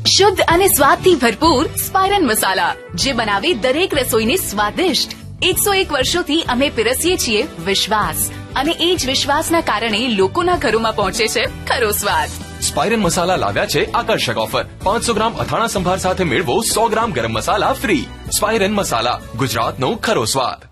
શુદ્ધ અને સ્વાદથી ભરપૂર સ્પાયરન મસાલા, જે બનાવે દરેક રસોઈને સ્વાદિષ્ટ. 101 વર્ષોથી અમે પીરસીએ છીએ વિશ્વાસ, અને એ જ વિશ્વાસના કારણે લોકોના ઘરોમાં પહોંચે છે ખરો સ્વાદ. સ્પાયરન મસાલા લાવ્યા છે આકર્ષક ઓફર. 500 ગ્રામ અથાણા સંભાર સાથે મેળવો 100 ગ્રામ ગરમ મસાલા ફ્રી. સ્પાયરન મસાલા, ગુજરાતનો ખરો સ્વાદ.